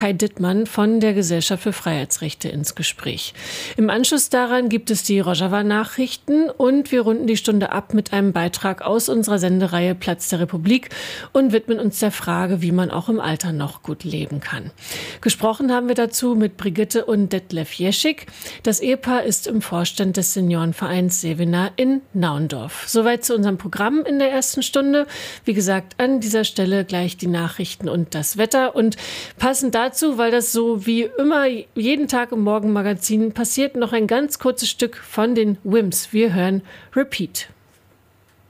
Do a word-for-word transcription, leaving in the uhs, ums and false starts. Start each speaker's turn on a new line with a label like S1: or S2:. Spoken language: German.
S1: Kai Dittmann von der Gesellschaft für Freiheitsrechte ins Gespräch. Im Anschluss daran gibt es die Rojava-Nachrichten und wir runden die Stunde ab mit einem Beitrag aus unserer Sendereihe Platz der Republik und widmen uns der Frage, wie man auch im Alter noch gut leben kann. Gesprochen haben wir dazu mit Brigitte und Detlef Jeschik. Das Ehepaar ist im Vorstand des Seniorenvereins Sevenaer in Naundorf. Soweit zu unserem Programm in der ersten Stunde. Wie gesagt, an dieser Stelle gleich die Nachrichten und das Wetter. Und passend dazu Dazu, weil das so wie immer jeden Tag im Morgenmagazin passiert, noch ein ganz kurzes Stück von den Wims. Wir hören Repeat.